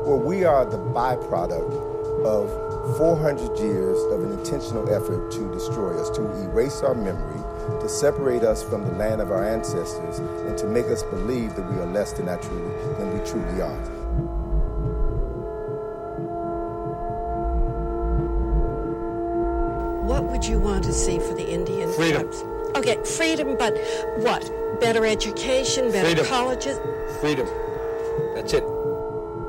Well, we are the byproduct of 400 years of an intentional effort to destroy us, to erase our memory, to separate us from the land of our ancestors, and to make us believe that we are less than we truly are. What would you want to see for the Indian Freedom. tribes? Okay, freedom, but what? Better education, better colleges? Freedom. That's it.